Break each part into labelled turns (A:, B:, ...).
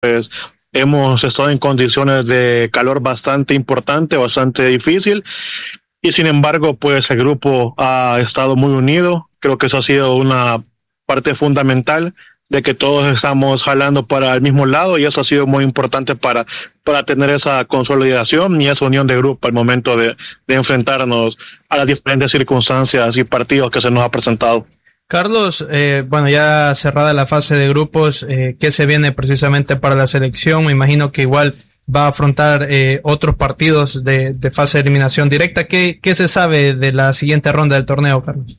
A: pues hemos estado en condiciones de calor bastante importante, bastante difícil, y sin embargo, pues el grupo ha estado muy unido. Creo que eso ha sido una parte fundamental de que todos estamos jalando para el mismo lado, y eso ha sido muy importante para tener esa consolidación y esa unión de grupo al momento de enfrentarnos a las diferentes circunstancias y partidos que se nos ha presentado.
B: Carlos, bueno, ya cerrada la fase de grupos, ¿qué se viene precisamente para la selección? Me imagino que igual va a afrontar otros partidos de fase de eliminación directa. ¿Qué se sabe de la siguiente ronda del torneo, Carlos?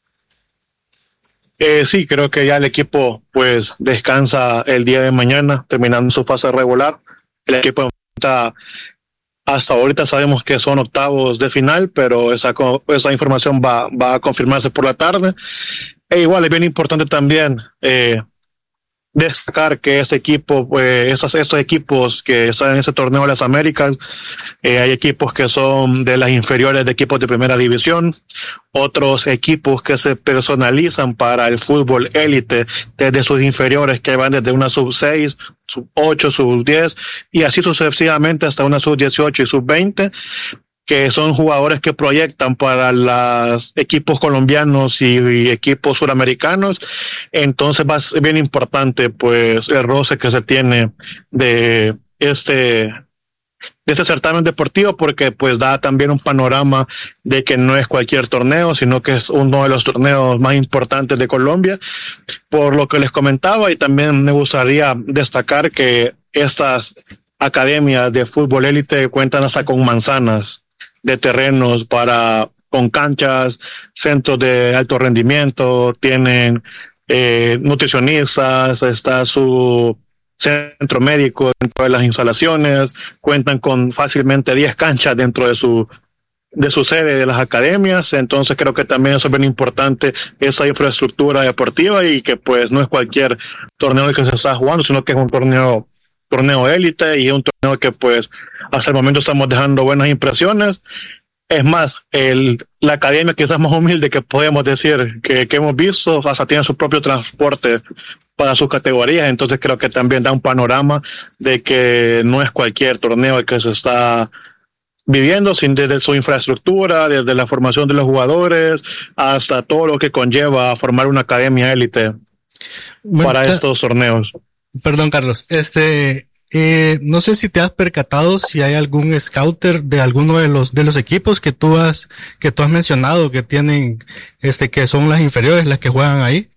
A: Sí, creo que ya el equipo pues descansa el día de mañana, terminando su fase regular. El equipo enfrenta, hasta ahorita sabemos que son octavos de final, pero esa información va a confirmarse por la tarde. E igual es bien importante también destacar que este equipo, estos equipos que están en ese torneo de las Américas, hay equipos que son de las inferiores de equipos de primera división, otros equipos que se personalizan para el fútbol élite desde sus inferiores, que van desde una sub-6, sub-8, sub-10 y así sucesivamente hasta una sub-18 y sub-20, que son jugadores que proyectan para los equipos colombianos y equipos suramericanos. Entonces va a ser bien importante pues el roce que se tiene de este certamen deportivo, porque pues da también un panorama de que no es cualquier torneo, sino que es uno de los torneos más importantes de Colombia, por lo que les comentaba. Y también me gustaría destacar que estas academias de fútbol élite cuentan hasta con manzanas de terrenos con canchas, centros de alto rendimiento, tienen nutricionistas, está su centro médico dentro de las instalaciones, cuentan con fácilmente 10 canchas dentro de su sede de las academias. Entonces creo que también eso es bien importante, esa infraestructura deportiva, y que pues no es cualquier torneo que se está jugando, sino que es un torneo élite, y es un torneo que pues hasta el momento estamos dejando buenas impresiones. Es más, la academia quizás más humilde que podemos decir que hemos visto, hasta tiene su propio transporte para sus categorías. Entonces creo que también da un panorama de que no es cualquier torneo el que se está viviendo, sin desde su infraestructura, desde la formación de los jugadores, hasta todo lo que conlleva formar una academia élite para estos torneos.
C: Perdón, Carlos, no sé si te has percatado si hay algún scouter de alguno de los equipos que tú has mencionado que tienen, que son las inferiores las que juegan ahí.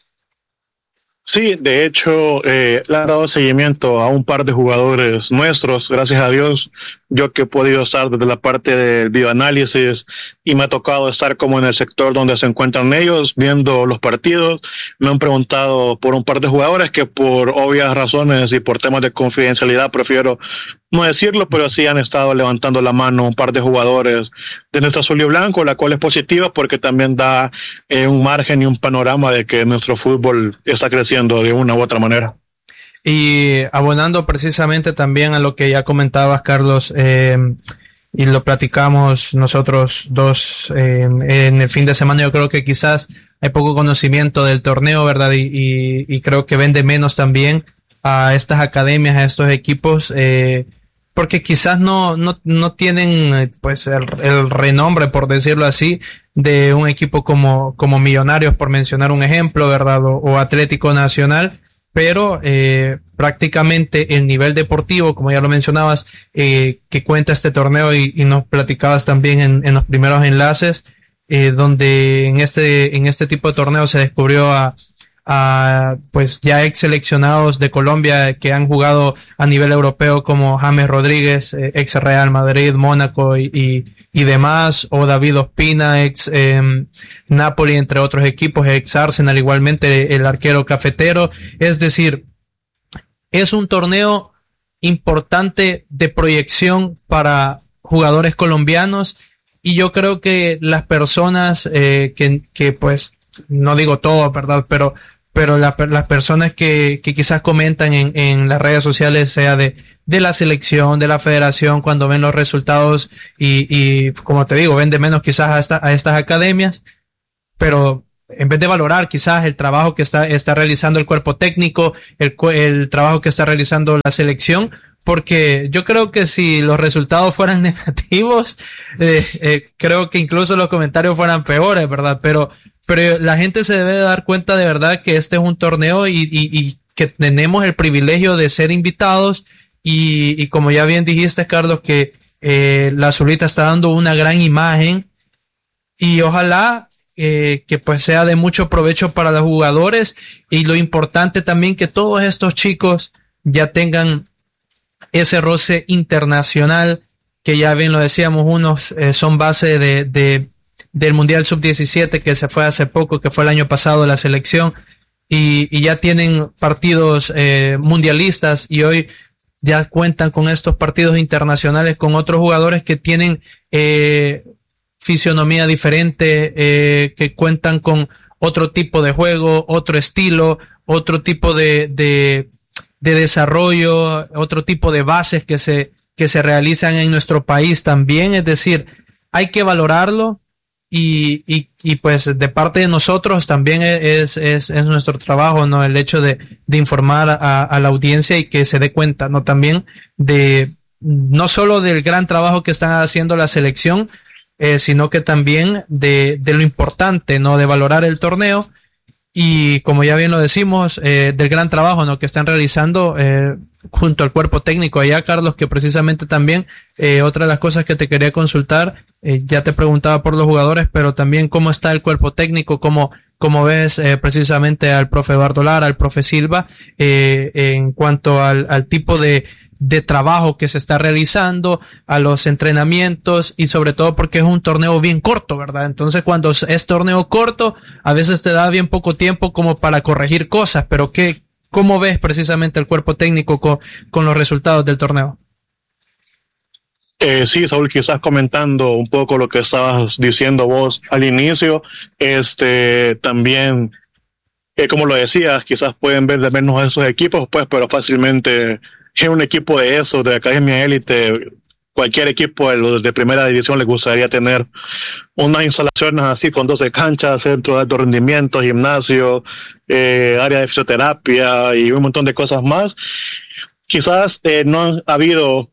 A: Sí, de hecho, le han dado seguimiento a un par de jugadores nuestros, gracias a Dios. Yo que he podido estar desde la parte del bioanálisis y me ha tocado estar como en el sector donde se encuentran ellos, viendo los partidos. Me han preguntado por un par de jugadores que por obvias razones y por temas de confidencialidad prefiero no decirlo, pero sí han estado levantando la mano un par de jugadores de nuestro azul y blanco, la cual es positiva porque también da un margen y un panorama de que nuestro fútbol está creciendo de una u otra manera.
B: Y abonando precisamente también a lo que ya comentabas, Carlos, y lo platicamos nosotros dos en el fin de semana, yo creo que quizás hay poco conocimiento del torneo, ¿verdad? Y creo que vende menos también a estas academias, a estos equipos, porque quizás no tienen pues el renombre, por decirlo así, de un equipo como Millonarios, por mencionar un ejemplo, ¿verdad? O Atlético Nacional. Pero prácticamente el nivel deportivo, como ya lo mencionabas, que cuenta este torneo y nos platicabas también en los primeros enlaces, donde en este tipo de torneo se descubrió a pues ya ex seleccionados de Colombia que han jugado a nivel europeo, como James Rodríguez, ex Real Madrid, Mónaco y demás, o David Ospina, ex Napoli, entre otros equipos, ex Arsenal, igualmente el arquero cafetero. Es decir, es un torneo importante de proyección para jugadores colombianos, y yo creo que las personas que pues, no digo todo, ¿verdad? Pero las personas que quizás comentan en las redes sociales, sea de la selección, de la federación, cuando ven los resultados y como te digo, vende menos quizás a estas academias, pero en vez de valorar quizás el trabajo que está realizando el cuerpo técnico, el trabajo que está realizando la selección, porque yo creo que si los resultados fueran negativos, creo que incluso los comentarios fueran peores, ¿verdad? Pero la gente se debe dar cuenta de verdad que este es un torneo y que tenemos el privilegio de ser invitados y como ya bien dijiste, Carlos, que la Azulita está dando una gran imagen y ojalá que pues sea de mucho provecho para los jugadores, y lo importante también que todos estos chicos ya tengan ese roce internacional, que ya bien lo decíamos, unos son base del Mundial Sub-17 que se fue hace poco, que fue el año pasado la selección, y ya tienen partidos mundialistas, y hoy ya cuentan con estos partidos internacionales con otros jugadores que tienen fisionomía diferente, que cuentan con otro tipo de juego, otro estilo, otro tipo de desarrollo, otro tipo de bases que se realizan en nuestro país también. Es decir, hay que valorarlo y pues de parte de nosotros también es nuestro trabajo, ¿no? El hecho de informar a la audiencia y que se dé cuenta, ¿no? También no solo del gran trabajo que están haciendo la selección, sino que también de lo importante, ¿no? De valorar el torneo y, como ya bien lo decimos, del gran trabajo, ¿no? Que están realizando junto al cuerpo técnico allá, Carlos, que precisamente también otra de las cosas que te quería consultar, ya te preguntaba por los jugadores, pero también cómo está el cuerpo técnico, cómo ves precisamente al profe Eduardo Lara, al profe Silva, en cuanto al tipo de trabajo que se está realizando, a los entrenamientos, y sobre todo porque es un torneo bien corto, ¿verdad? Entonces, cuando es torneo corto, a veces te da bien poco tiempo como para corregir cosas, pero ¿cómo ves precisamente el cuerpo técnico con los resultados del torneo?
A: Sí, Saúl, quizás comentando un poco lo que estabas diciendo vos al inicio, también, como lo decías, quizás pueden ver de menos a esos equipos, pues, pero fácilmente es un equipo de esos, de Academia Élite. Cualquier equipo de primera división le gustaría tener unas instalaciones así, con 12 canchas, centro de alto rendimiento, gimnasio, área de fisioterapia y un montón de cosas más. Quizás no ha habido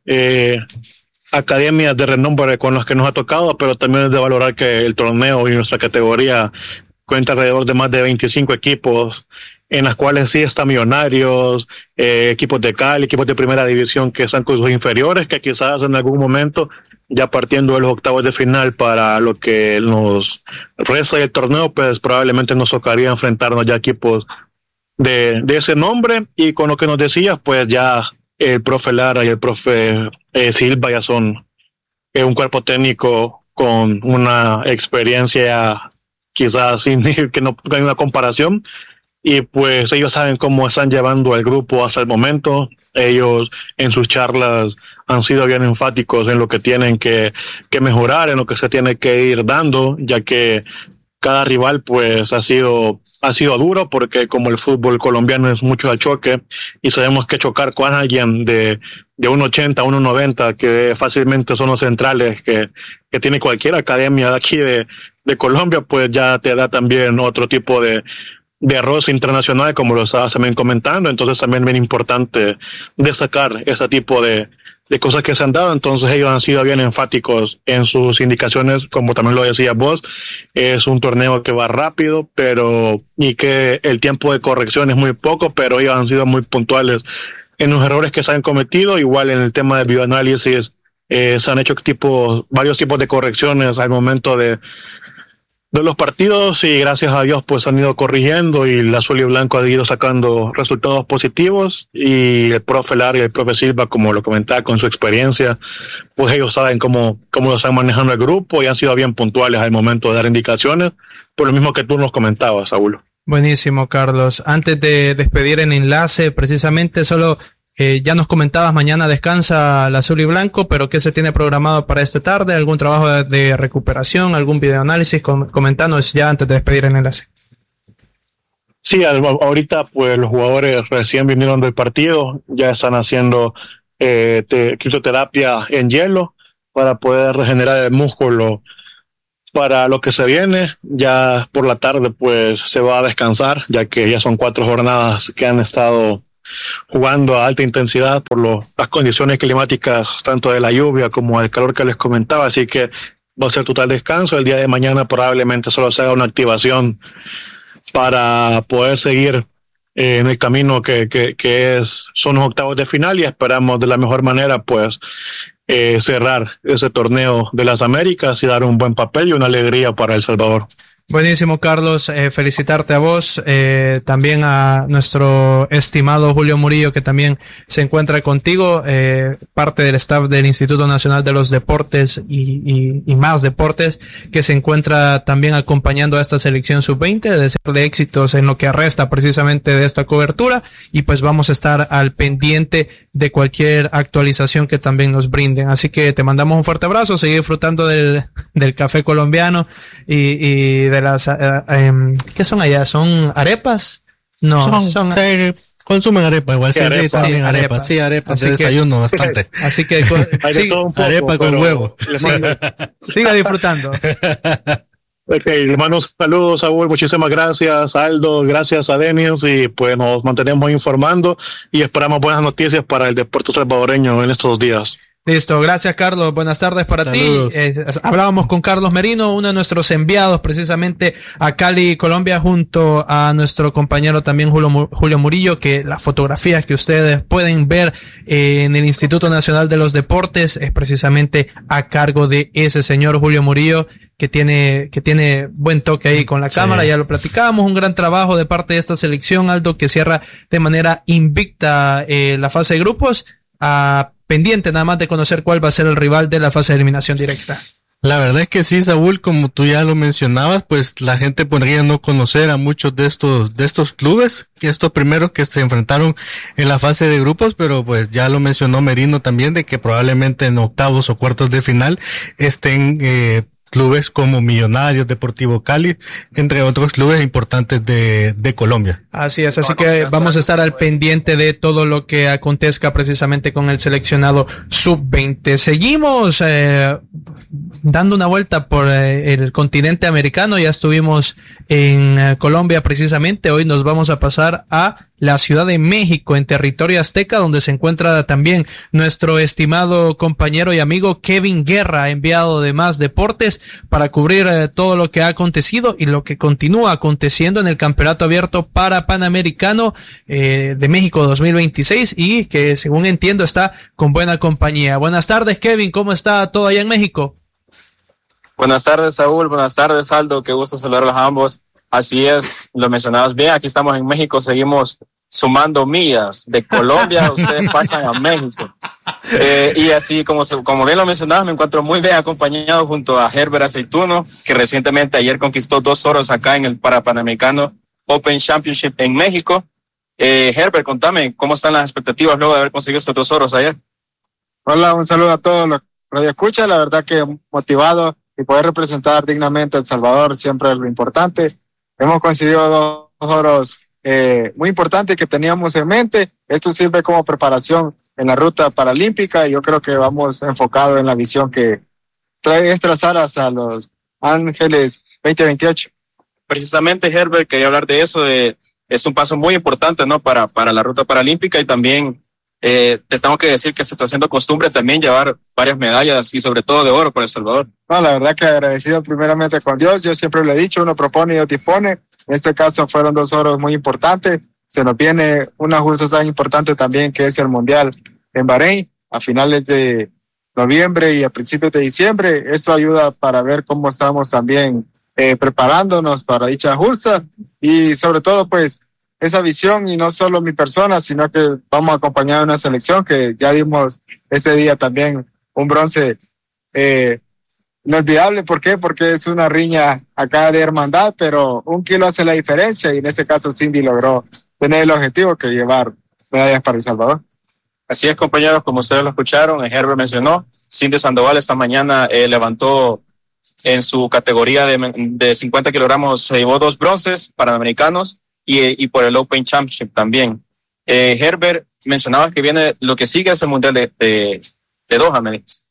A: academias de renombre con las que nos ha tocado, pero también es de valorar que el torneo y nuestra categoría cuenta alrededor de más de 25 equipos, en las cuales sí están Millonarios, equipos de Cali, equipos de primera división que están con sus inferiores, que quizás en algún momento, ya partiendo de los octavos de final para lo que nos resta del torneo, pues probablemente nos tocaría enfrentarnos ya a equipos de ese nombre. Y con lo que nos decías, pues ya el profe Lara y el profe Silva ya son un cuerpo técnico con una experiencia quizás que no hay una comparación, y pues ellos saben cómo están llevando al grupo hasta el momento. Ellos en sus charlas han sido bien enfáticos en lo que tienen que mejorar, en lo que se tiene que ir dando, ya que cada rival pues ha sido duro, porque como el fútbol colombiano es mucho al choque, y sabemos que chocar con alguien de 1.80 a 1.90, que fácilmente son los centrales que tiene cualquier academia de aquí de Colombia, pues ya te da también otro tipo de roce internacional, como lo estabas también comentando. Entonces también bien importante destacar ese tipo de cosas que se han dado. Entonces ellos han sido bien enfáticos en sus indicaciones, como también lo decías vos. Es un torneo que va rápido, y que el tiempo de corrección es muy poco, pero ellos han sido muy puntuales en los errores que se han cometido. Igual en el tema de bioanálisis, se han hecho varios tipos de correcciones al momento de los partidos, y gracias a Dios pues han ido corrigiendo, y el azul y blanco ha ido sacando resultados positivos. Y el profe Lara y el profe Silva, como lo comentaba, con su experiencia, pues ellos saben cómo lo están manejando el grupo, y han sido bien puntuales al momento de dar indicaciones, por lo mismo que tú nos comentabas, Saúl.
B: Buenísimo, Carlos. Antes de despedir el enlace, precisamente solo ya nos comentabas, mañana descansa el azul y blanco, pero ¿qué se tiene programado para esta tarde? ¿Algún trabajo de recuperación, algún videoanálisis? Comentanos ya antes de despedir el enlace.
A: Sí, ahorita pues los jugadores recién vinieron del partido, ya están haciendo fisioterapia en hielo para poder regenerar el músculo para lo que se viene. Ya por la tarde pues se va a descansar, ya que ya son 4 jornadas que han estado jugando a alta intensidad por las condiciones climáticas, tanto de la lluvia como del calor que les comentaba, así que va a ser total descanso. El día de mañana probablemente solo se haga una activación para poder seguir en el camino que son los octavos de final, y esperamos de la mejor manera pues cerrar ese torneo de las Américas y dar un buen papel y una alegría para El Salvador.
B: Buenísimo, Carlos. Felicitarte a vos, también a nuestro estimado Julio Murillo, que también se encuentra contigo, parte del staff del Instituto Nacional de los Deportes y más deportes, que se encuentra también acompañando a esta selección sub-20, desearle éxitos en lo que resta precisamente de esta cobertura, y pues vamos a estar al pendiente de cualquier actualización que también nos brinden. Así que te mandamos un fuerte abrazo, seguir disfrutando del café colombiano y de las ¿qué son allá? ¿Son arepas? No, son
C: consumen arepa igual, sí,
B: arepa,
C: también arepas, sí, arepas de desayuno bastante.
B: Así que
C: arepa con huevo.
B: Siga disfrutando.
A: Ok, hermanos, saludos, Saúl, muchísimas gracias, Aldo, gracias a Denis, y pues nos mantenemos informando y esperamos buenas noticias para el deporte salvadoreño en estos días.
B: Listo, gracias, Carlos, buenas tardes para
C: Saludos.
B: ti. Hablábamos con Carlos Merino, uno de nuestros enviados precisamente a Cali, Colombia, junto a nuestro compañero también Julio Murillo, que las fotografías que ustedes pueden ver en el Instituto Nacional de los Deportes es precisamente a cargo de ese señor Julio Murillo, que tiene buen toque ahí con la cámara. Ya lo platicábamos, un gran trabajo de parte de esta selección, Aldo, que cierra de manera invicta la fase de grupos, pendiente nada más de conocer cuál va a ser el rival de la fase de eliminación directa.
C: La verdad es que sí, Saúl, como tú ya lo mencionabas, pues la gente podría no conocer a muchos de estos clubes, que estos primeros que se enfrentaron en la fase de grupos, pero pues ya lo mencionó Merino también, de que probablemente en octavos o cuartos de final estén clubes como Millonarios, Deportivo Cali, entre otros clubes importantes de Colombia.
B: Así es, así que vamos a estar al pendiente de todo lo que acontezca precisamente con el seleccionado sub-20. Seguimos dando una vuelta por el continente americano, ya estuvimos en Colombia precisamente, hoy nos vamos a pasar a la Ciudad de México, en territorio azteca, donde se encuentra también nuestro estimado compañero y amigo Kevin Guerra, enviado de Más Deportes, para cubrir todo lo que ha acontecido y lo que continúa aconteciendo en el Campeonato Abierto para Panamericano de México 2026, y que según entiendo está con buena compañía. Buenas tardes, Kevin, ¿cómo está todo allá en México?
D: Buenas tardes, Saúl, buenas tardes, Aldo, qué gusto saludarlos a ambos. Así es, lo mencionabas bien, aquí estamos en México, seguimos sumando millas de Colombia, ustedes pasan a México. Y así como bien lo mencionabas, me encuentro muy bien acompañado junto a Herbert Aceituno, que recientemente ayer conquistó 2 oros acá en el Panamericano Open Championship en México. Herbert, contame, ¿cómo están las expectativas luego de haber conseguido estos 2 oros ayer?
E: Hola, un saludo a todos los radioescuchas, la verdad que motivado y poder representar dignamente a El Salvador siempre es lo importante. Hemos conseguido 2 oros muy importantes que teníamos en mente. Esto sirve como preparación en la ruta paralímpica y yo creo que vamos enfocado en la visión que trae estas aras a los Ángeles 2028.
D: Precisamente, Herbert, quería hablar de eso, es un paso muy importante, ¿no? Para la ruta paralímpica, y también te tengo que decir que se está haciendo costumbre también llevar varias medallas y sobre todo de oro para El Salvador.
E: No, la verdad que agradecido primeramente con Dios. Yo siempre lo he dicho, uno propone y Dios dispone. En este caso fueron 2 oros muy importantes. Se nos viene una justa tan importante también, que es el Mundial en Bahrein a finales de noviembre y a principios de diciembre. Esto ayuda para ver cómo estamos también preparándonos para dicha justa, y sobre todo pues esa visión, y no solo mi persona, sino que vamos a acompañar a una selección que ya dimos ese día también un bronce inolvidable. ¿Por qué? Porque es una riña acá de hermandad, pero 1 kilo hace la diferencia, y en ese caso Cindy logró tener el objetivo que llevar medallas para El Salvador.
D: Así es, compañeros, como ustedes lo escucharon, Herbert mencionó, Cindy Sandoval esta mañana levantó en su categoría de 50 kilogramos, se llevó 2 bronces panamericanos y por el Open Championship también. Herbert, mencionabas que viene, lo que sigue es el Mundial de Doha,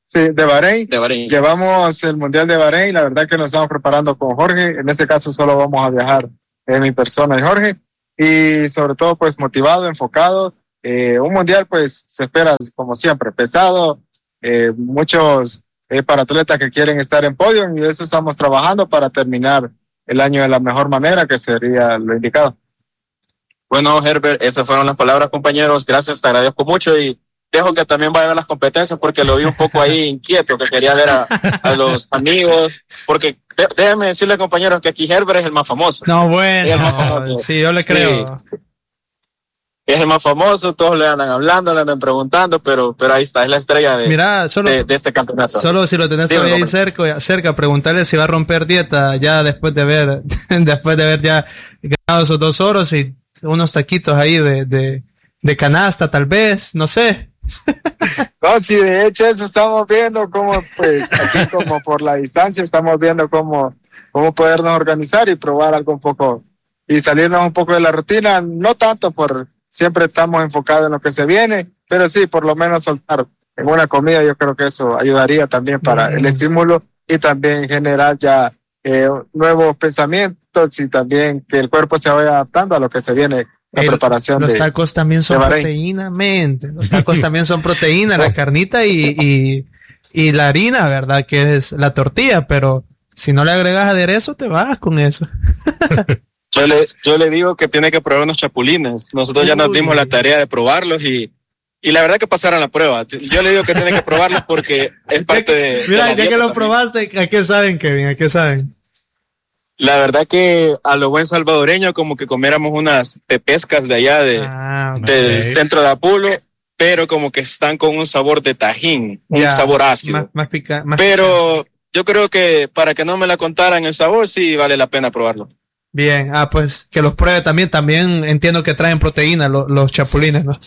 E: Sí, de Bahrein.
D: De Bahrein.
E: Llevamos el Mundial de Bahrein, la verdad que nos estamos preparando con Jorge, en este caso solo vamos a viajar mi persona y Jorge, y sobre todo pues motivado, enfocado. Un Mundial pues se espera como siempre, pesado, muchos para atletas que quieren estar en podio y eso estamos trabajando para terminar el año de la mejor manera, que sería lo indicado.
D: Bueno, Herbert, esas fueron las palabras, compañeros. Gracias, te agradezco mucho y dejo que también vaya a ver las competencias porque lo vi un poco ahí inquieto, que quería ver a los amigos, porque déjenme decirle, compañeros, que aquí Herbert es el más famoso.
B: No, bueno,
D: es el más famoso.
B: Sí, yo le creo.
D: Es el más famoso, todos le andan hablando, le andan preguntando, pero ahí está, es la estrella de este campeonato.
B: Solo si lo tenés ahí cerca, preguntarle si va a romper dieta ya después de ver ya ganado esos 2 oros y unos taquitos ahí de canasta, tal vez, no sé.
E: No, sí, de hecho eso estamos viendo cómo, pues, aquí como por la distancia estamos viendo cómo podernos organizar y probar algo un poco y salirnos un poco de la rutina, no tanto siempre estamos enfocados en lo que se viene, pero sí, por lo menos soltar en una comida, yo creo que eso ayudaría también para el estímulo y también generar ya nuevos pensamientos y también que el cuerpo se vaya adaptando a lo que se viene. La preparación
B: los tacos también son proteína, los tacos también son proteína, la carnita y la harina, ¿verdad? Que es la tortilla, pero si no le agregas aderezo, te vas con eso.
D: Yo le digo que tiene que probar unos chapulines. Nosotros ya nos dimos la tarea de probarlos y la verdad que pasaron la prueba. Yo le digo que tiene que probarlos porque es parte de...
B: Mira, ya que lo probaste, ¿a qué saben, Kevin? ¿A qué saben?
D: La verdad que a lo buen salvadoreño como que comiéramos unas pepescas de allá del centro de Apulo, pero como que están con un sabor de tajín, un sabor ácido.
B: Más picante.
D: Pero yo creo que para que no me la contaran el sabor, sí vale la pena probarlo.
B: Bien, pues que los pruebe también. También entiendo que traen proteína los chapulines, ¿no?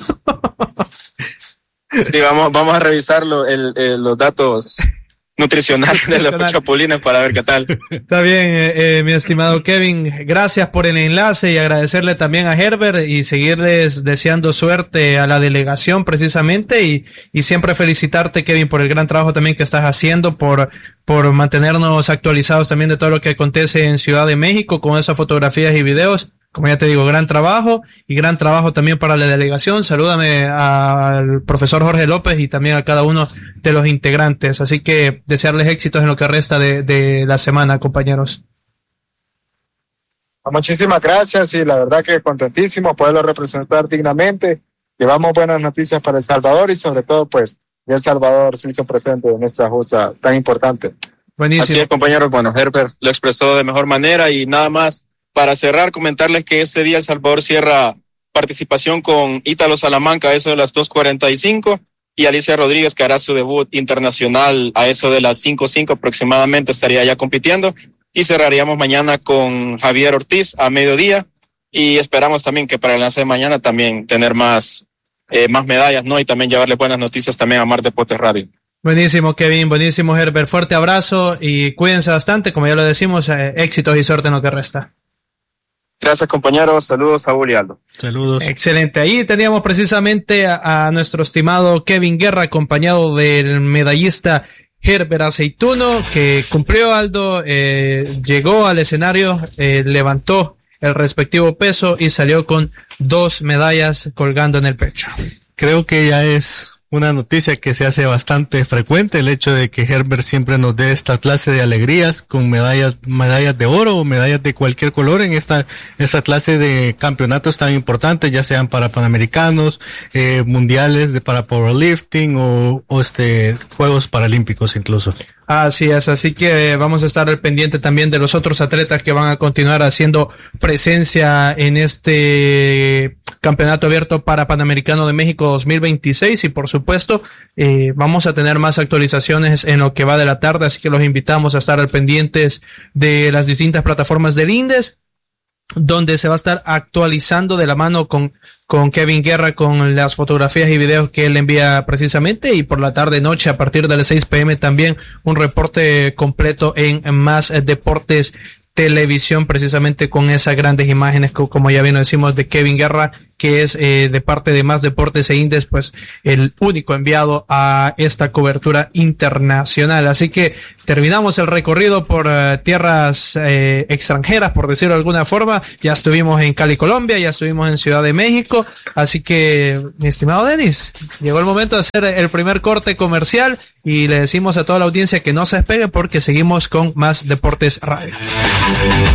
D: Sí, vamos a revisar los datos nutricionales de los chapulines para ver qué tal.
B: Está bien, mi estimado Kevin, gracias por el enlace y agradecerle también a Herbert y seguirles deseando suerte a la delegación precisamente y siempre felicitarte, Kevin, por el gran trabajo también que estás haciendo, por mantenernos actualizados también de todo lo que acontece en Ciudad de México con esas fotografías y videos. Como ya te digo, gran trabajo y gran trabajo también para la delegación. Salúdame al profesor Jorge López y también a cada uno de los integrantes. Así que desearles éxitos en lo que resta de la semana, compañeros.
E: Muchísimas gracias y la verdad que contentísimo poderlo representar dignamente. Llevamos buenas noticias para El Salvador y sobre todo pues El Salvador se hizo presente en esta justa tan importante.
B: Buenísimo.
D: Así es, compañeros. Bueno, Herbert lo expresó de mejor manera y nada más. Para cerrar, comentarles que este día El Salvador cierra participación con Ítalo Salamanca a eso de las 2:45 y Alicia Rodríguez, que hará su debut internacional a eso de las 5:05 aproximadamente, estaría ya compitiendo. Y cerraríamos mañana con Javier Ortiz a mediodía y esperamos también que para el lance de mañana también tener más medallas, ¿no? Y también llevarle buenas noticias también a Mar Deportes Radio.
B: Buenísimo, Kevin, buenísimo, Herbert. Fuerte abrazo y cuídense bastante, como ya lo decimos, éxitos y suerte en lo que resta.
D: Gracias, compañeros. Saludos, Saúl y Aldo.
C: Saludos.
B: Excelente. Ahí teníamos precisamente a nuestro estimado Kevin Guerra, acompañado del medallista Herbert Aceituno, que cumplió, Aldo, llegó al escenario, levantó el respectivo peso y salió con 2 medallas colgando en el pecho.
C: Creo que ya es una noticia que se hace bastante frecuente, el hecho de que Herbert siempre nos dé esta clase de alegrías con medallas de oro o medallas de cualquier color en esta clase de campeonatos tan importantes, ya sean para panamericanos, mundiales para powerlifting o Juegos Paralímpicos incluso.
B: Así es, así que vamos a estar al pendiente también de los otros atletas que van a continuar haciendo presencia en este Campeonato Abierto para Panamericano de México 2026 y por supuesto vamos a tener más actualizaciones en lo que va de la tarde, así que los invitamos a estar al pendientes de las distintas plataformas del INDES, donde se va a estar actualizando de la mano con Kevin Guerra con las fotografías y videos que él envía precisamente, y por la tarde noche a partir de las 6 p.m. también un reporte completo en Más Deportes Televisión, precisamente con esas grandes imágenes como ya bien decimos de Kevin Guerra, que es de parte de Más Deportes e Indes, pues el único enviado a esta cobertura internacional. Así que terminamos el recorrido por tierras extranjeras, por decirlo de alguna forma. Ya estuvimos en Cali, Colombia, ya estuvimos en Ciudad de México. Así que, mi estimado Denis, llegó el momento de hacer el primer corte comercial y le decimos a toda la audiencia que no se despegue porque seguimos con Más Deportes Radio.